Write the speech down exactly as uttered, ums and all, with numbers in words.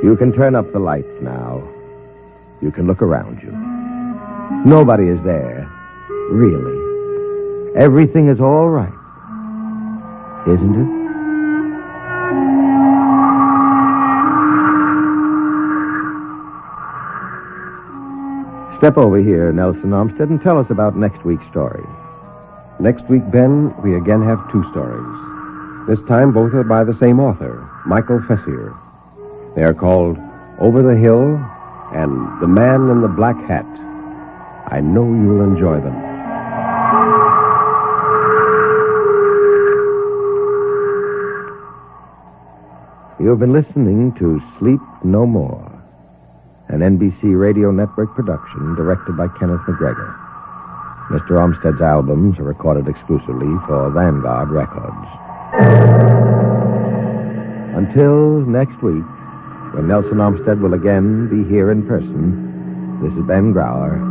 You can turn up the lights now. You can look around you. Nobody is there, really. Everything is all right, isn't it? Step over here, Nelson Armstead, and tell us about next week's story. Next week, Ben, we again have two stories. This time, both are by the same author, Michael Fessier. They are called Over the Hill and The Man in the Black Hat. I know you'll enjoy them. You've been listening to Sleep No More, an N B C Radio Network production directed by Kenneth McGregor. Mister Armstead's albums are recorded exclusively for Vanguard Records. Until next week, when Nelson Armstead will again be here in person, this is Ben Grauer